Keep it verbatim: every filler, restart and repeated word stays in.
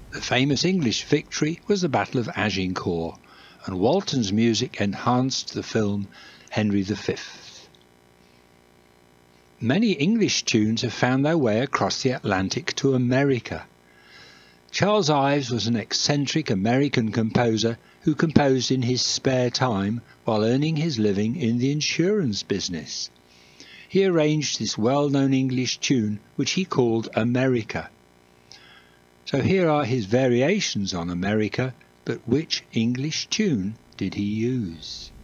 The famous English victory was the Battle of Agincourt, and Walton's music enhanced the film Henry the Fifth. Many English tunes have found their way across the Atlantic to America. Charles Ives was an eccentric American composer who composed in his spare time while earning his living in the insurance business. He arranged this well-known English tune which he called America. So here are his variations on America, but which English tune did he use?